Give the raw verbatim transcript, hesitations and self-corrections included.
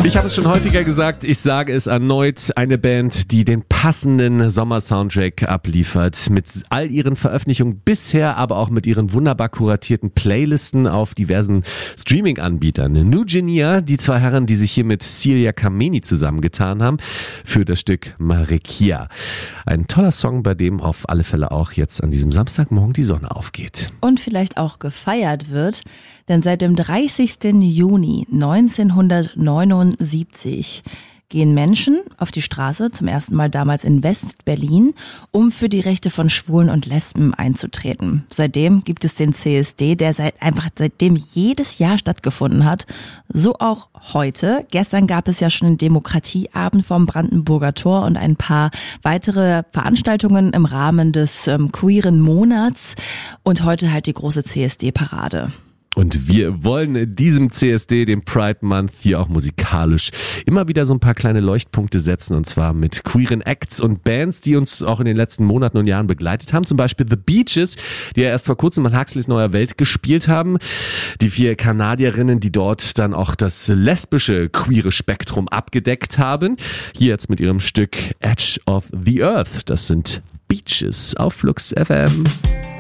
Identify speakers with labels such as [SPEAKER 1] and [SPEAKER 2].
[SPEAKER 1] Ich habe es schon häufiger gesagt, ich sage es erneut, eine Band, die den passenden Sommer-Soundtrack abliefert, mit all ihren Veröffentlichungen bisher, aber auch mit ihren wunderbar kuratierten Playlisten auf diversen Streaming-Anbietern. New Genia, die zwei Herren, die sich hier mit Celia Kameni zusammengetan haben, für das Stück Marikia. Ein toller Song, bei dem auf alle Fälle auch jetzt an diesem Samstagmorgen die Sonne aufgeht.
[SPEAKER 2] Und vielleicht auch gefeiert wird, denn seit dem dreißigsten Juni neunzehnhundertneunundsiebzig gehen Menschen auf die Straße, zum ersten Mal damals in West-Berlin, um für die Rechte von Schwulen und Lesben einzutreten. Seitdem gibt es den C S D, der seit einfach seitdem jedes Jahr stattgefunden hat. So auch heute. Gestern gab es ja schon den Demokratieabend vom Brandenburger Tor und ein paar weitere Veranstaltungen im Rahmen des ähm, queeren Monats und heute halt die große C S D-Parade.
[SPEAKER 1] Und wir wollen diesem C S D, dem Pride Month, hier auch musikalisch immer wieder so ein paar kleine Leuchtpunkte setzen, und zwar mit queeren Acts und Bands, die uns auch in den letzten Monaten und Jahren begleitet haben. Zum Beispiel The Beaches, die ja erst vor kurzem an Huxleys Neuer Welt gespielt haben. Die vier Kanadierinnen, die dort dann auch das lesbische queere Spektrum abgedeckt haben. Hier jetzt mit ihrem Stück Edge of the Earth. Das sind Beaches auf Flux F M.